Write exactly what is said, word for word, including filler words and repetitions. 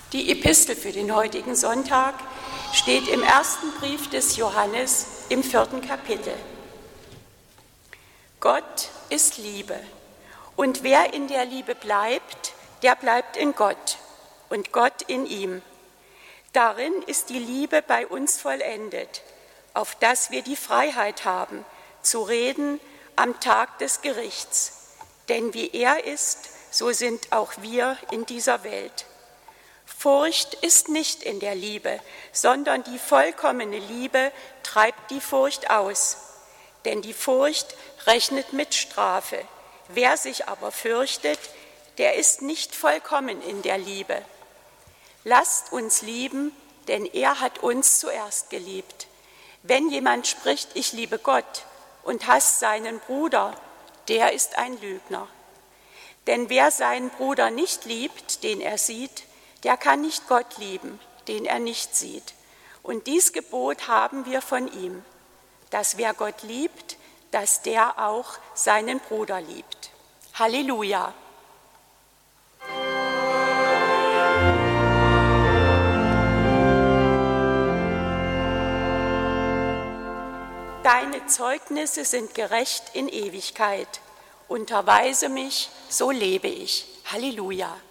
Die Epistel für den heutigen Sonntag steht im ersten Brief des Johannes im vierten Kapitel. Gott ist Liebe, und wer in der Liebe bleibt, der bleibt in Gott und Gott in ihm. Darin ist die Liebe bei uns vollendet, auf dass wir die Freiheit haben, zu reden am Tag des Gerichts. Denn wie er ist, so sind auch wir in dieser Welt. Furcht ist nicht in der Liebe, sondern die vollkommene Liebe treibt die Furcht aus. Denn die Furcht rechnet mit Strafe. Wer sich aber fürchtet, der ist nicht vollkommen in der Liebe. Lasst uns lieben, denn er hat uns zuerst geliebt. Wenn jemand spricht, ich liebe Gott und hasst seinen Bruder, der ist ein Lügner. Denn wer seinen Bruder nicht liebt, den er sieht, der kann nicht Gott lieben, den er nicht sieht. Und dies Gebot haben wir von ihm, dass wer Gott liebt, dass der auch seinen Bruder liebt. Halleluja! Deine Zeugnisse sind gerecht in Ewigkeit. Unterweise mich, so lebe ich. Halleluja!